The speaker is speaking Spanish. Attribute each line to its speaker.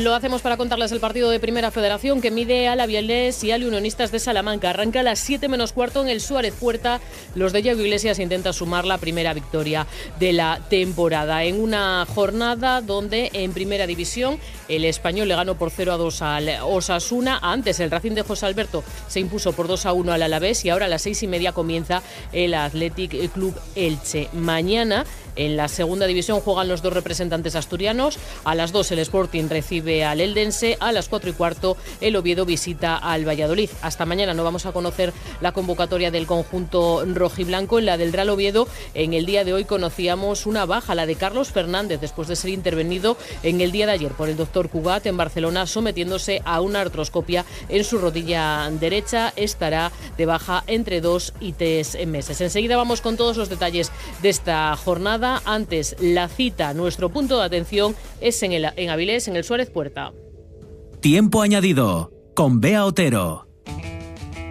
Speaker 1: Lo hacemos para contarles el partido de Primera Federación que mide al Avilés y al Unionistas de Salamanca. Arranca a las 7 menos cuarto en el Suárez Puerta. Los de Yago Iglesias intentan sumar la primera victoria de la temporada. En una jornada donde en Primera División el Español le ganó por 0-2 al Osasuna. Antes el Racing de José Alberto se impuso por 2-1 al Alavés y ahora a las 6:30 comienza el Athletic Club Elche. Mañana en la Segunda División juegan los dos representantes asturianos. A las 2 el Sporting recibe al Eldense. A las 4:15 el Oviedo visita al Valladolid. Hasta mañana no vamos a conocer la convocatoria del conjunto rojiblanco. En la del Real Oviedo, en el día de hoy conocíamos una baja, la de Carlos Fernández, después de ser intervenido en el día de ayer por el doctor Cugat en Barcelona, sometiéndose a una artroscopia en su rodilla derecha. Estará de baja entre 2 y 3 meses. Enseguida vamos con todos los detalles de esta jornada. Antes, la cita, nuestro punto de atención es en Avilés, en el Suárez Puerta.
Speaker 2: Tiempo añadido con Bea Otero.